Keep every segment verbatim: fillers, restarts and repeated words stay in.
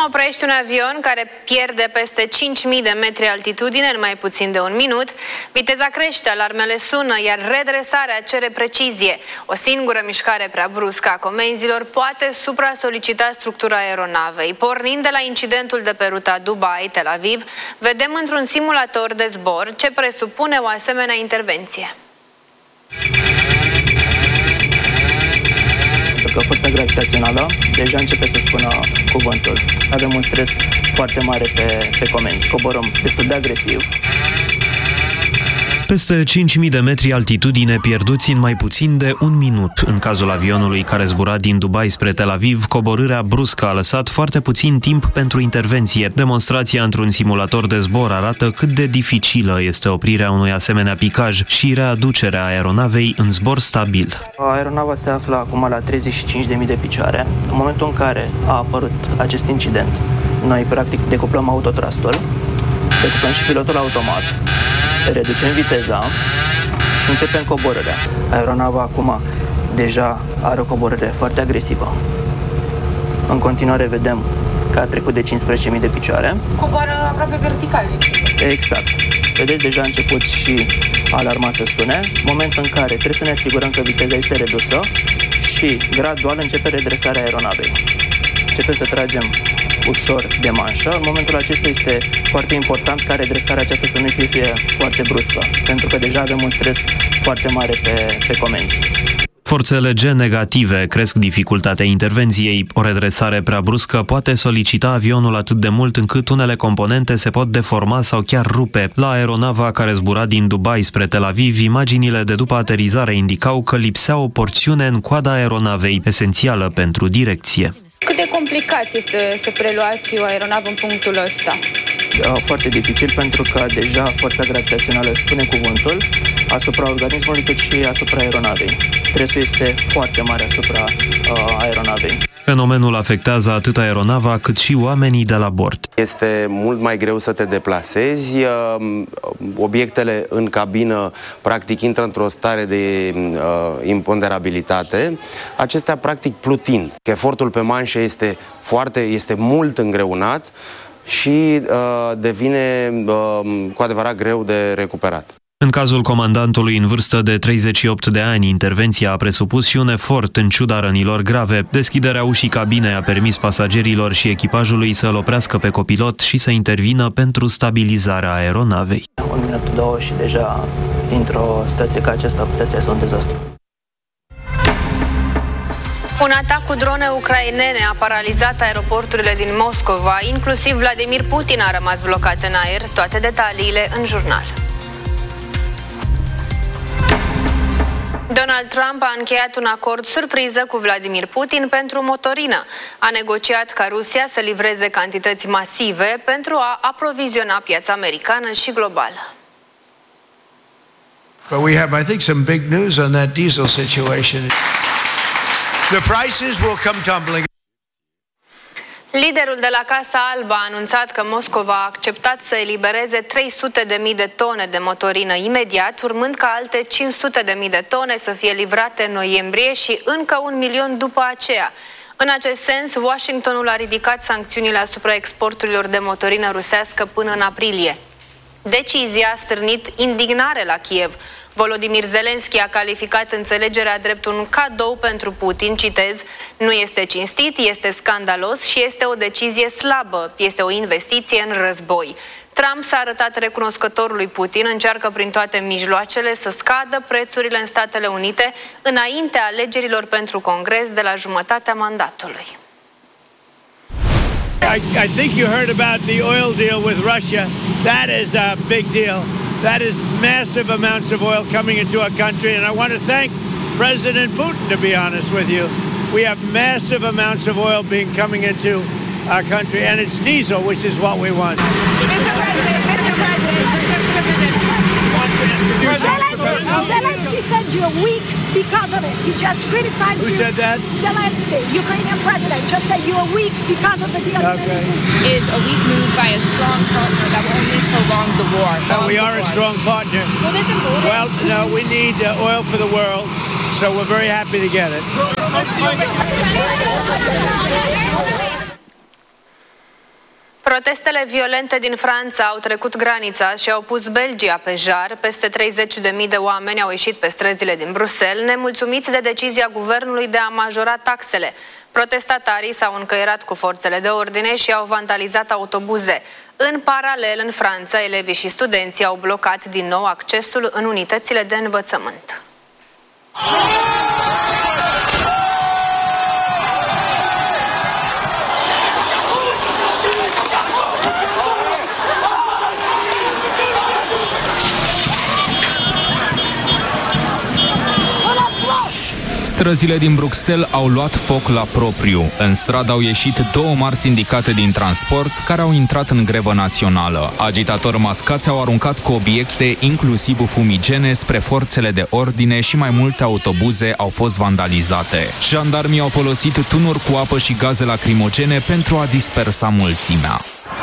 oprești un avion care pierde peste cinci mii de metri altitudine în mai puțin de un minut, viteza crește, alarmele sună, iar redresarea cere precizie. O singură mișcare prea bruscă a comenzilor poate supra-solicita structura aeronavei. Pornind de la incidentul de pe ruta Dubai-Tel Aviv, vedem într-un simulator de zbor ce presupune o asemenea intervenție. Că forța gravitațională deja începe să spună cuvântul. Avem un stres foarte mare pe, pe comenzi. Coborăm destul de agresiv. Peste cinci mii de metri altitudine pierduți în mai puțin de un minut. În cazul avionului care zbura din Dubai spre Tel Aviv, coborârea bruscă a lăsat foarte puțin timp pentru intervenție. Demonstrația într-un simulator de zbor arată cât de dificilă este oprirea unui asemenea picaj și readucerea aeronavei în zbor stabil. Aeronava se află acum la treizeci și cinci de mii de picioare. În momentul în care a apărut acest incident, noi practic decuplăm autotrastul, decuplăm și pilotul automat, reducem viteza și începem coborârea. Aeronava acum deja are o coborâre foarte agresivă. În continuare vedem că a trecut de cincisprezece mii de picioare. Coboară aproape vertical. Exact. Vedeți, deja a început și alarma să sune, moment în care trebuie să ne asigurăm că viteza este redusă și gradual începe redresarea aeronavei. Începem să tragem ușor de manșă. În momentul acesta este foarte important ca redresarea aceasta să nu fie, fie foarte bruscă, pentru că deja avem un stres foarte mare pe, pe comenzi. Forțele G negative cresc dificultatea intervenției. O redresare prea bruscă poate solicita avionul atât de mult încât unele componente se pot deforma sau chiar rupe. La aeronava care zbura din Dubai spre Tel Aviv, imaginile de după aterizare indicau că lipsea o porțiune în coada aeronavei, esențială pentru direcție. Cât de complicat este să preluați o aeronavă în punctul ăsta? Foarte dificil, pentru că deja forța gravitațională spune cuvântul asupra organismului cât și asupra aeronavei. Stresul este foarte mare asupra uh, aeronavei. Fenomenul afectează atât aeronava cât și oamenii de la bord. Este mult mai greu să te deplasezi, obiectele în cabină practic intră într-o stare de uh, imponderabilitate, acestea practic plutind. Efortul pe manșă este foarte, este mult îngreunat și uh, devine uh, cu adevărat greu de recuperat. În cazul comandantului în vârstă de treizeci și opt de ani, intervenția a presupus și un efort în ciuda rănilor grave. Deschiderea ușii cabinei a permis pasagerilor și echipajului să-l oprească pe copilot și să intervină pentru stabilizarea aeronavei. Un minut, două și deja dintr-o situație ca aceasta putea să iasă un dezastru. Un atac cu drone ucrainene a paralizat aeroporturile din Moscova, inclusiv Vladimir Putin a rămas blocat în aer. Toate detaliile în jurnal. Donald Trump a încheiat un acord surpriză cu Vladimir Putin pentru motorină. A negociat ca Rusia să livreze cantități masive pentru a aproviziona piața americană și globală. But we have, I think, some big news on that diesel situation. The prices will come tumbling. Liderul de la Casa Albă a anunțat că Moscova a acceptat să elibereze trei sute de mii de tone de motorină imediat, urmând ca alte cinci sute de mii de tone să fie livrate în noiembrie și încă un milion după aceea. În acest sens, Washingtonul a ridicat sancțiunile asupra exporturilor de motorină rusească până în aprilie. Decizia a stârnit indignare la Kiev. Volodymyr Zelensky a calificat înțelegerea drept un cadou pentru Putin, citez, nu este cinstit, este scandalos și este o decizie slabă, este o investiție în război. Trump s-a arătat recunoscător lui Putin, încearcă prin toate mijloacele să scadă prețurile în Statele Unite înaintea alegerilor pentru Congres de la jumătatea mandatului. I, I think you heard about the oil deal with Russia. That is a big deal. That is massive amounts of oil coming into our country, and I want to thank President Putin, to be honest with you. We have massive amounts of oil being coming into our country, and it's diesel, which is what we want. Mister President, Mister President, Mister President. Zelensky said you're weak because of it. He just criticized Who you. Who said that? Zelensky, Ukrainian president, just said you are weak because of the deal. Okay. Is a weak move by a strong partner that will only prolong the war. No, we are a strong partner. Well, no, we need uh, oil for the world, so we're very happy to get it. Protestele violente din Franța au trecut granița și au pus Belgia pe jar. Peste treizeci de mii de oameni au ieșit pe străzile din Bruxelles, nemulțumiți de decizia guvernului de a majora taxele. Protestatarii s-au încăierat cu forțele de ordine și au vandalizat autobuze. În paralel, în Franța, elevii și studenții au blocat din nou accesul în unitățile de învățământ. Străzile din Bruxelles au luat foc la propriu. În stradă au ieșit două mari sindicate din transport care au intrat în grevă națională. Agitatori mascați au aruncat cu obiecte, inclusiv fumigene, spre forțele de ordine și mai multe autobuze au fost vandalizate. Jandarmii au folosit tunuri cu apă și gaze lacrimogene pentru a dispersa mulțimea.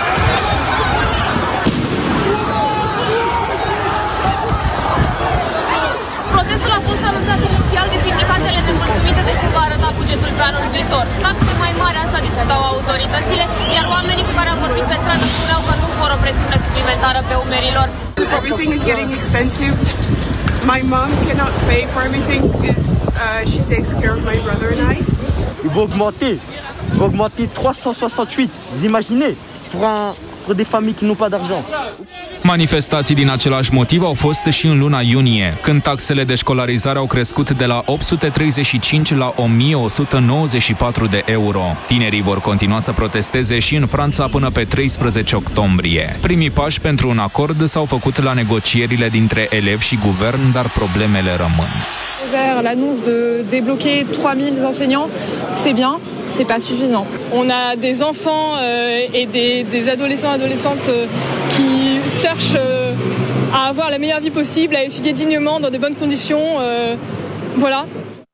Protestul a fost anunțat inițial de sindicatele nemulțumite de cum va arăta bugetul pe anul viitor. Taxe mai mari, asta discutau autoritățile, iar oamenii cu care am vorbit pe stradă spuneau că nu vor o presiune suplimentară pe umerii lor. Everything is getting expensive. My mom cannot pay for everything because uh, she takes care of my brother and I. Il va augmenter, il va augmenter trois cent soixante-huit. Vous imaginez, pour un pour des familles qui n'ont pas d'argent. Manifestații din același motiv au fost și în luna iunie, când taxele de școlarizare au crescut de la opt sute treizeci și cinci la o mie o sută nouăzeci și patru de euro. Tinerii vor continua să protesteze și în Franța până pe treisprezece octombrie. Primii pași pentru un acord s-au făcut la negocierile dintre elevi și guvern, dar problemele rămân. Vers l'annonce de débloquer trois mille enseignants, c'est bien, c'est pas suffisant. On a des enfants euh, et des, des adolescents adolescentes euh, qui cherchent euh, à avoir la meilleure vie possible, à étudier dignement dans de bonnes conditions, euh, voilà.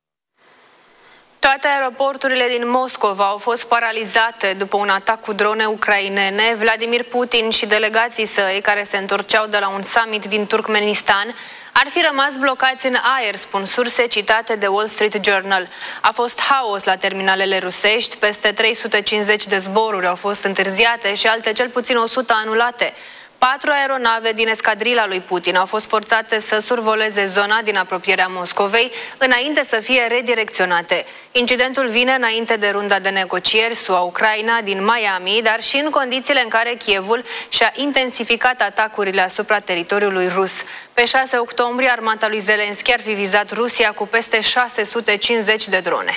Toate aeroporturile din Moscova au fost paralizate după un atac cu drone ucrainene. Vladimir Putin și delegații săi, care se întorceau de la un summit din Turkmenistan, ar fi rămas blocați în aer, spun surse citate de Wall Street Journal. A fost haos la terminalele rusești, peste trei sute cincizeci de zboruri au fost întârziate și alte cel puțin o sută anulate. Patru aeronave din escadrila lui Putin au fost forțate să survoleze zona din apropierea Moscovei înainte să fie redirecționate. Incidentul vine înainte de runda de negocieri S U A-Ucraina din Miami, dar și în condițiile în care Kievul și-a intensificat atacurile asupra teritoriului rus. Pe șase octombrie, armata lui Zelenski ar fi vizat Rusia cu peste șase sute cincizeci de drone.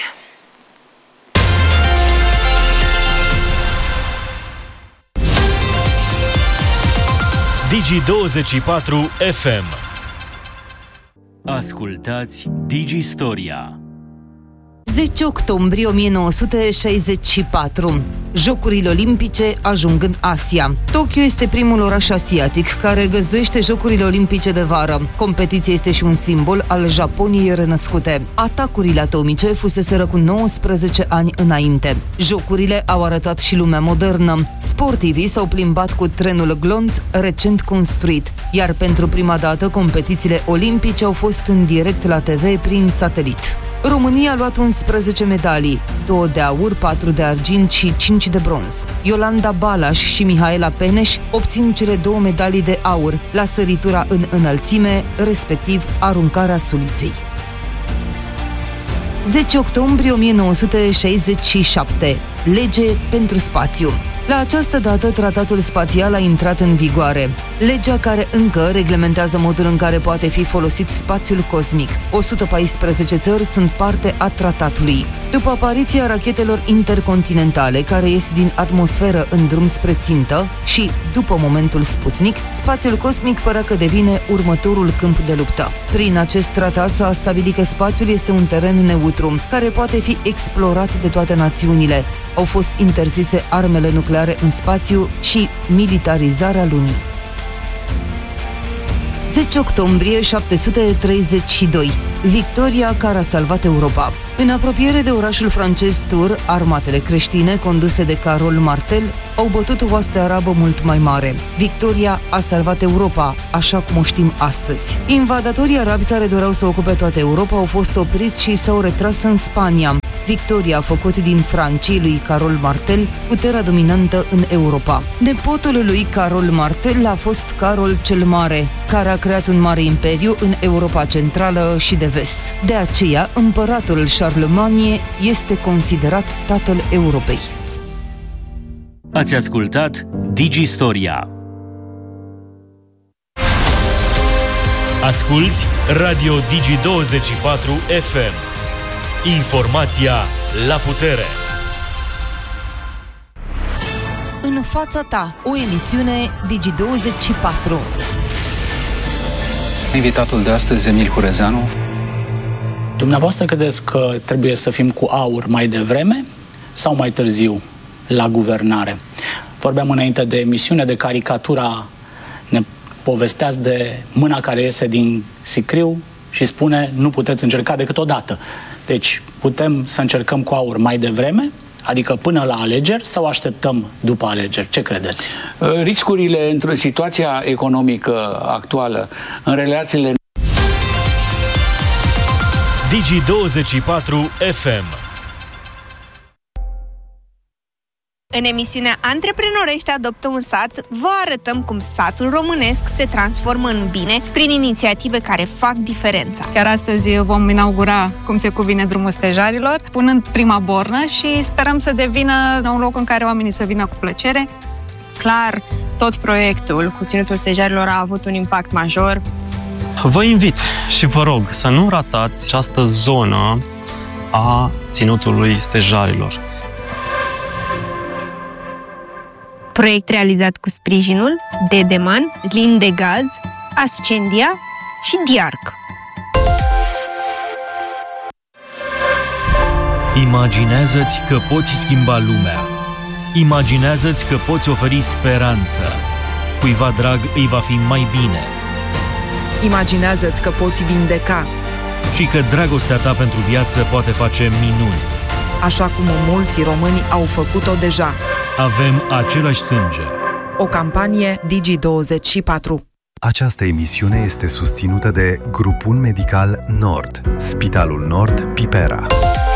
Digi douăzeci și patru F M. Ascultați Digi Storia. zece octombrie o mie nouă sute șaizeci și patru. Jocurile Olimpice ajung în Asia. Tokyo este primul oraș asiatic care găzduiește Jocurile Olimpice de vară. Competiția este și un simbol al Japoniei renăscute. Atacurile atomice fuseseră cu nouăsprezece ani înainte. Jocurile au arătat și lumea modernă. Sportivii s-au plimbat cu trenul glonț recent construit, iar pentru prima dată competițiile olimpice au fost în direct la T V prin satelit. România a luat unsprezece medalii, două de aur, patru de argint și cinci de bronz. Iolanda Balaș și Mihaela Peneș obțin cele două medalii de aur la săritura în înălțime, respectiv aruncarea suliței. zece octombrie o mie nouă sute șaizeci și șapte. Lege pentru spațiu. La această dată, tratatul spațial a intrat în vigoare. Legea care încă reglementează modul în care poate fi folosit spațiul cosmic. o sută paisprezece țări sunt parte a tratatului. După apariția rachetelor intercontinentale care ies din atmosferă în drum spre țintă și după momentul Sputnik, spațiul cosmic părea că devine următorul câmp de luptă. Prin acest tratat s-a stabilit că spațiul este un teren neutru, care poate fi explorat de toate națiunile. Au fost interzise armele nucleare în spațiu și militarizarea lunii. zece octombrie șapte sute treizeci și doi. Victoria care a salvat Europa. În apropiere de orașul francez Tours, armatele creștine, conduse de Carol Martel, au bătut o oaste arabă mult mai mare. Victoria a salvat Europa, așa cum o știm astăzi. Invadatorii arabi care doreau să ocupe toată Europa au fost opriți și s-au retras în Spania. Victoria a făcut din francii lui Carol Martel puterea dominantă în Europa. Nepotul lui Carol Martel a fost Carol cel Mare, care a creat un mare imperiu în Europa Centrală și de Vest. De aceea, împăratul Charlemagne este considerat tatăl Europei. Ați ascultat Digistoria. Asculți Radio Digi douăzeci și patru F M. Informația la putere. În fața ta, o emisiune Digi douăzeci și patru. Invitatul de astăzi, Emil Hurezeanu. Dumneavoastră credeți că trebuie să fim cu aur mai devreme sau mai târziu la guvernare? Vorbeam înainte de emisiune, de caricatura, ne povesteați de mâna care iese din sicriu și spune nu puteți încerca decât o dată. Deci putem să încercăm cu aur mai devreme, adică până la alegeri, sau așteptăm după alegeri? Ce credeți? Riscurile într-o situație economică actuală, în relațiile... Digi douăzeci și patru F M. În emisiunea Antreprenorești adoptă un sat, vă arătăm cum satul românesc se transformă în bine prin inițiative care fac diferența. Chiar astăzi vom inaugura cum se cuvine drumul stejarilor, punând prima bornă și sperăm să devină un loc în care oamenii să vină cu plăcere. Clar, tot proiectul cu Ținutul Stejarilor a avut un impact major. Vă invit și vă rog să nu ratați această zonă a Ținutului Stejarilor. Proiect realizat cu sprijinul Dedeman, Lin de Gaz, Ascendia și Diarc. Imaginează-ți că poți schimba lumea. Imaginează-ți că poți oferi speranță. Cuiva drag îi va fi mai bine. Imaginează-ți că poți vindeca. Și că dragostea ta pentru viață poate face minuni. Așa cum mulți români au făcut-o deja. Avem același sânge. O campanie Digi douăzeci și patru. Această emisiune este susținută de Grupul Medical Nord, Spitalul Nord Pipera.